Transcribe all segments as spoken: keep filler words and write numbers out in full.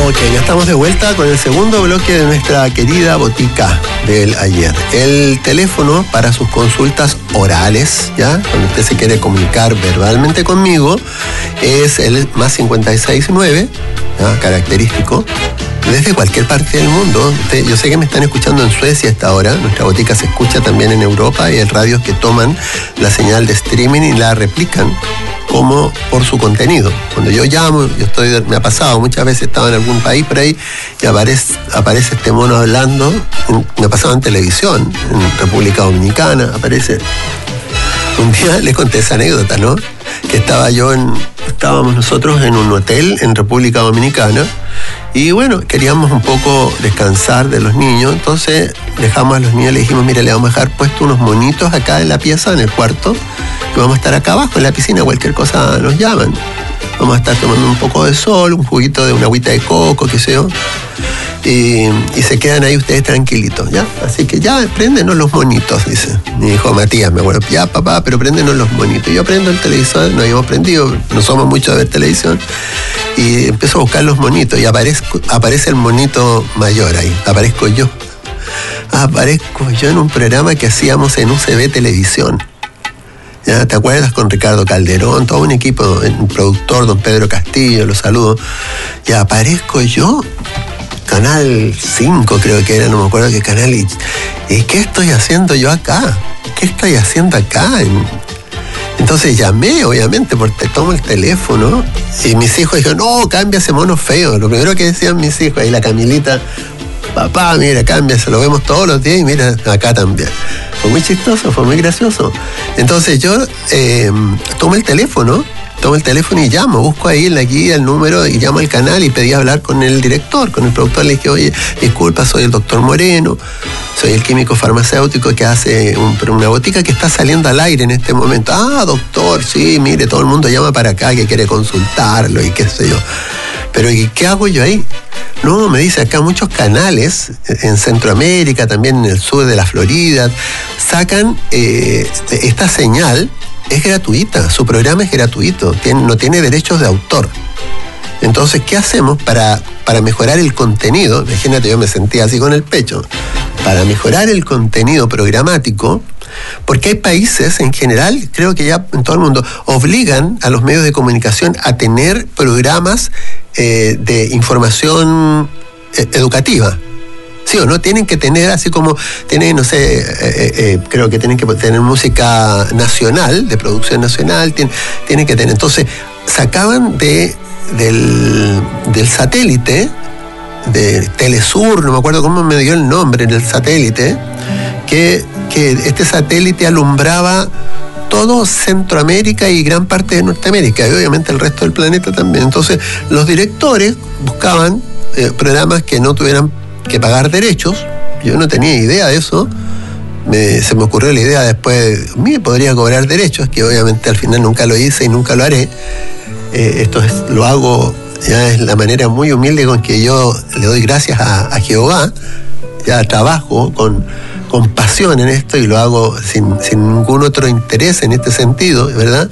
Ok, ya estamos de vuelta con el segundo bloque de nuestra querida botica del ayer. El teléfono para sus consultas orales, ¿ya? Cuando usted se quiere comunicar verbalmente conmigo, es el más cincuenta y seis nueve, ¿ya? Característico, desde cualquier parte del mundo. Usted, yo sé que me están escuchando en Suecia hasta ahora. Nuestra botica se escucha también en Europa y hay radios que toman la señal de streaming y la replican como por su contenido. Cuando yo llamo, yo estoy, me ha pasado, muchas veces he estado en algún país por ahí y aparece, aparece este mono hablando, me ha pasado en televisión, en República Dominicana, aparece. Un día les conté esa anécdota, ¿no? Que estaba yo en, estábamos nosotros en un hotel en República Dominicana y bueno, queríamos un poco descansar de los niños, entonces dejamos a los niños, le dijimos, mira, le vamos a dejar puestos unos monitos acá en la pieza, en el cuarto, que vamos a estar acá abajo en la piscina, cualquier cosa nos llaman. Vamos a estar tomando un poco de sol, un juguito de una agüita de coco, qué sé yo. Y, y se quedan ahí ustedes tranquilitos, ¿ya? Así que ya, préndenos los monitos, dice mi hijo Matías, me acuerdo. Ya, papá, pero préndenos los monitos. Yo prendo el televisor, nos habíamos prendido, no somos muchos de ver televisión. Y empiezo a buscar los monitos y aparezco, aparece el monito mayor ahí, aparezco yo. Aparezco yo en un programa que hacíamos en U C B Televisión. ¿Ya? ¿Te acuerdas? Con Ricardo Calderón, todo un equipo, un productor, don Pedro Castillo, lo saludo. Y aparezco yo, Canal cinco creo que era, no me acuerdo qué canal. ¿Y, ¿y qué estoy haciendo yo acá? ¿Qué estoy haciendo acá? Entonces llamé, obviamente, porque tomo el teléfono y mis hijos dijeron, no, cambia ese mono feo. Lo primero que decían mis hijos, ahí la Camilita, papá, mira, cámbiase, lo vemos todos los días y mira, acá también. Fue muy chistoso, fue muy gracioso. Entonces yo eh, tomo el teléfono, tomo el teléfono y llamo, busco ahí en la guía el número y llamo al canal y pedí hablar con el director, con el productor. Le dije, oye, disculpa, soy el doctor Moreno, soy el químico farmacéutico que hace un, una botica que está saliendo al aire en este momento. Ah, doctor, sí, mire, todo el mundo llama para acá que quiere consultarlo y qué sé yo. Pero ¿y qué hago yo ahí? No, me dice, acá muchos canales, en Centroamérica, también en el sur de la Florida, sacan eh, esta señal, es gratuita, su programa es gratuito, tiene, no tiene derechos de autor. Entonces, ¿qué hacemos para, para mejorar el contenido? Imagínate, yo me sentía así con el pecho. Para mejorar el contenido programático, porque hay países en general, creo que ya en todo el mundo, obligan a los medios de comunicación a tener programas eh, de información eh, educativa. ¿Sí o no? Tienen que tener, así como tienen, no sé, eh, eh, creo que tienen que tener música nacional, de producción nacional, tienen, tienen que tener. Entonces, sacaban de, del, del satélite, de Telesur, no me acuerdo cómo me dio el nombre del satélite, que, que este satélite alumbraba todo Centroamérica y gran parte de Norteamérica, y obviamente el resto del planeta también. Entonces, los directores buscaban eh, programas que no tuvieran que pagar derechos. Yo no tenía idea de eso. Me, se me ocurrió la idea después, mire, podría cobrar derechos, que obviamente al final nunca lo hice y nunca lo haré. Eh, esto es, lo hago, ya es la manera muy humilde con que yo le doy gracias a, a Jehová. Ya trabajo con, con pasión en esto y lo hago sin, sin ningún otro interés en este sentido, ¿verdad?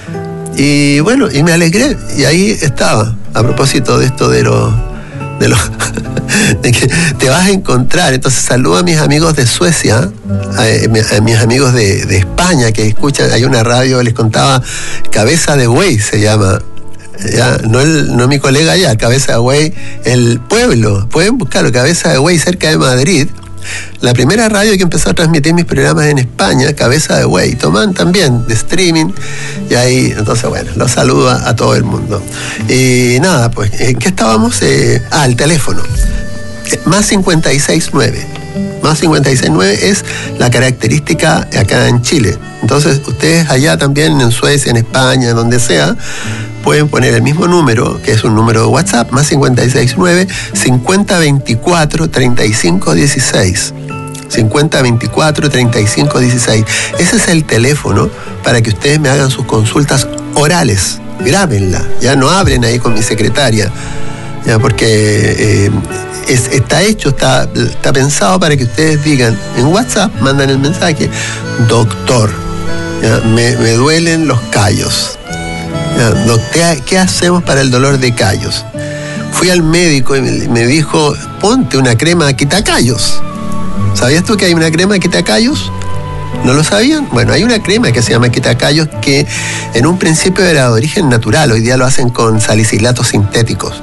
Y bueno, y me alegré, y ahí estaba, a propósito de esto de los de los de que te vas a encontrar. Entonces saludo a mis amigos de Suecia, a, a mis amigos de, de España que escuchan, hay una radio, les contaba, Cabeza de Buey se llama, ya, no, el, no mi colega allá, Cabeza de Buey, el pueblo, pueden buscarlo, Cabeza de Buey, cerca de Madrid. La primera radio que empezó a transmitir mis programas en España, Cabeza de Buey, toman también de streaming, y ahí, entonces bueno, los saludo a, a todo el mundo. Y nada, pues, ¿en qué estábamos? Eh, ah, el teléfono, más cincuenta y seis nueve, más cincuenta y seis nueve es la característica acá en Chile. Entonces, ustedes allá también, en Suecia, en España, donde sea, pueden poner el mismo número, que es un número de WhatsApp, más cincuenta y seis nueve, cincuenta veinticuatro, treinta y cinco dieciséis. cincuenta veinticuatro, treinta y cinco dieciséis. Ese es el teléfono para que ustedes me hagan sus consultas orales. Grábenla, ya no hablen ahí con mi secretaria, ya, porque eh, es, está hecho, está, está pensado para que ustedes digan en WhatsApp, mandan el mensaje, doctor, ya, me, me duelen los callos. ¿Qué hacemos para el dolor de callos? fui al médico y me, me dijo, ponte una crema quitacallos. ¿Sabías tú que hay una crema quitacallos? ¿No lo sabían? Bueno, hay una crema que se llama quitacallos que en un principio era de origen natural, hoy día lo hacen con salicilatos sintéticos,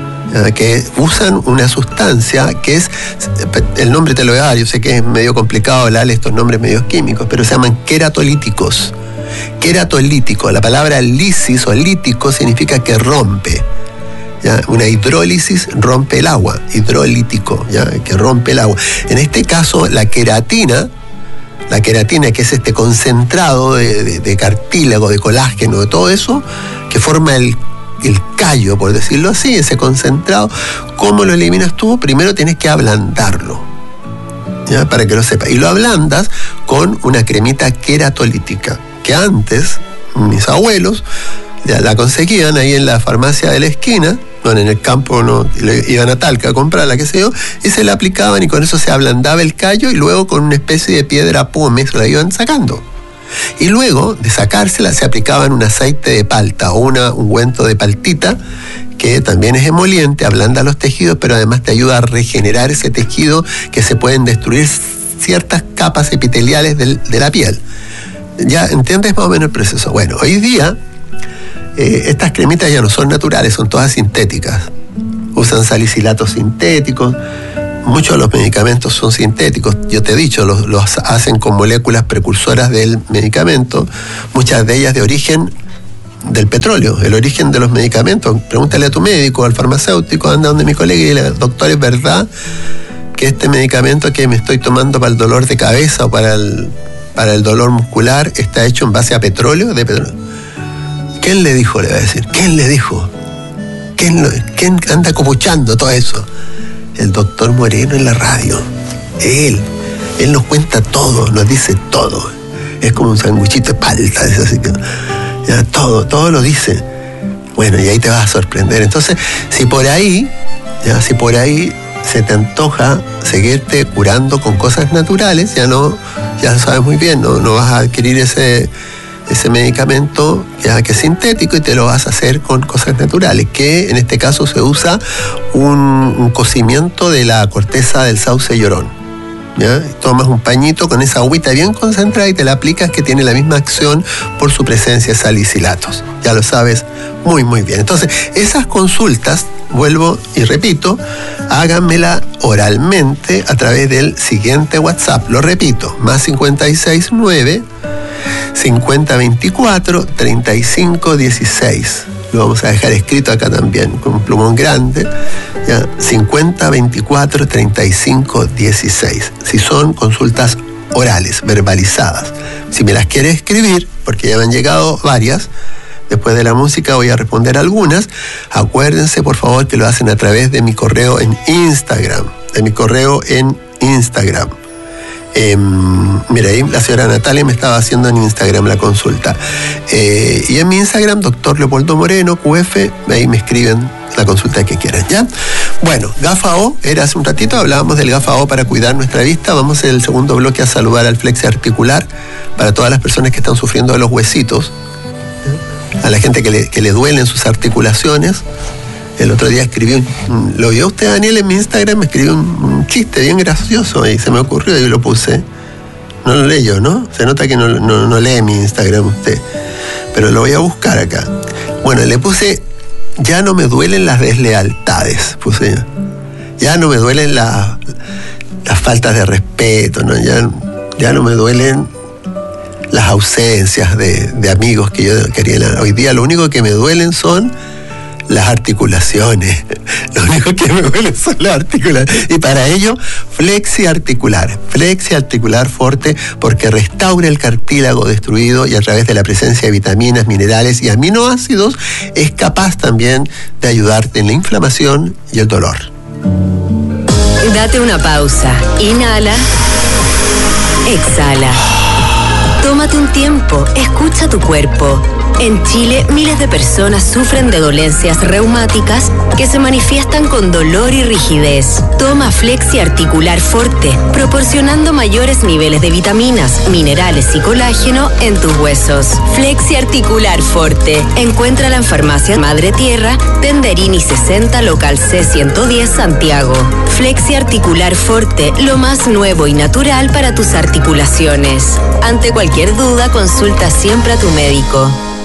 que usan una sustancia que es, el nombre te lo voy a dar, yo sé que es medio complicado hablar estos nombres medios químicos, pero se llaman queratolíticos. Queratolítico, la palabra lisis o lítico significa que rompe. ¿Ya? Una hidrólisis rompe el agua, hidrolítico, ¿ya? Que rompe el agua. En este caso, la queratina, la queratina que es este concentrado de, de, de cartílago, de colágeno, de todo eso, que forma el, el callo, por decirlo así, ese concentrado, ¿cómo lo eliminas tú? Primero tienes que ablandarlo, ¿ya? Para que lo sepas. Y lo ablandas con una cremita queratolítica, que antes mis abuelos ya la conseguían ahí en la farmacia de la esquina, no, en el campo no, iban a Talca a comprarla, qué sé yo, y se la aplicaban y con eso se ablandaba el callo y luego con una especie de piedra pómez la iban sacando. Y luego de sacársela se aplicaban un aceite de palta o una, un ungüento de paltita, que también es emoliente, ablanda los tejidos, pero además te ayuda a regenerar ese tejido que se pueden destruir ciertas capas epiteliales del, de la piel. ¿Ya entiendes más o menos el proceso? Bueno, hoy día eh, estas cremitas ya no son naturales, son todas sintéticas. Usan salicilatos sintéticos, muchos de los medicamentos son sintéticos. Yo te he dicho, los, los hacen con moléculas precursoras del medicamento, muchas de ellas de origen del petróleo, el origen de los medicamentos. Pregúntale a tu médico, al farmacéutico, anda donde mi colega y dile, doctor, ¿es verdad que este medicamento que me estoy tomando para el dolor de cabeza o para el, para el dolor muscular está hecho en base a petróleo? De petróleo. ¿Quién le dijo? Le va a decir. ¿Quién le dijo? ¿Quién, lo, ¿Quién anda copuchando todo eso? El doctor Moreno en la radio. Él. Él nos cuenta todo, nos dice todo. Es como un sanguchito de palta. Es así que, ya, todo, todo lo dice. Bueno, y ahí te vas a sorprender. Entonces, si por ahí, ya, si por ahí se te antoja seguirte curando con cosas naturales, ya no, ya lo sabes muy bien, no, no vas a adquirir ese, ese medicamento ya que es sintético y te lo vas a hacer con cosas naturales, que en este caso se usa un, un cocimiento de la corteza del sauce llorón. ¿Ya? Tomas un pañito con esa agüita bien concentrada y te la aplicas, que tiene la misma acción por su presencia de salicilatos. Ya lo sabes muy muy bien. Entonces, esas consultas, vuelvo y repito, háganmela oralmente a través del siguiente WhatsApp. Lo repito, más cincuenta y seis nueve, cincuenta veinticuatro, treinta y cinco dieciséis. Lo vamos a dejar escrito acá también con un plumón grande. Ya, cincuenta veinticuatro, treinta y cinco dieciséis. Si son consultas orales, verbalizadas. Si me las quiere escribir, porque ya me han llegado varias, después de la música voy a responder algunas. Acuérdense, por favor, que lo hacen a través de mi correo en Instagram. De mi correo en Instagram. Eh, mira, ahí la señora Natalia me estaba haciendo en Instagram la consulta. Eh, y en mi Instagram, doctor Leopoldo Moreno, Q F, ahí me escriben la consulta que quieran, ¿ya? Bueno, GAFA-O, era hace un ratito, hablábamos del GAFA-O para cuidar nuestra vista. Vamos en el segundo bloque a saludar al flexi articular para todas las personas que están sufriendo de los huesitos, a la gente que le, que le duelen sus articulaciones. El otro día escribí, un, lo vio usted, Daniel, en mi Instagram, me escribió un, un chiste bien gracioso y se me ocurrió y lo puse. No lo leyó, ¿no? Se nota que no, no, no lee mi Instagram usted, pero lo voy a buscar acá. Bueno, le puse, ya no me duelen las deslealtades, puse yo. Ya no me duelen la, las faltas de respeto, ¿no? Ya, ya no me duelen las ausencias de, de amigos que yo quería. Hoy día lo único que me duelen son las articulaciones. Lo único que me duele son las articulaciones. Y para ello, flexi articular. Flexi articular forte, porque restaura el cartílago destruido y a través de la presencia de vitaminas, minerales y aminoácidos es capaz también de ayudarte en la inflamación y el dolor. Date una pausa. Inhala. Exhala. Tómate un tiempo. Escucha tu cuerpo. En Chile, miles de personas sufren de dolencias reumáticas que se manifiestan con dolor y rigidez. Toma Flexi Articular Forte, proporcionando mayores niveles de vitaminas, minerales y colágeno en tus huesos. Flexi Articular Forte. Encuéntrala en Farmacia Madre Tierra, Tenderini sesenta, local C ciento diez, Santiago. Flexi Articular Forte, lo más nuevo y natural para tus articulaciones. Ante cualquier duda, consulta siempre a tu médico.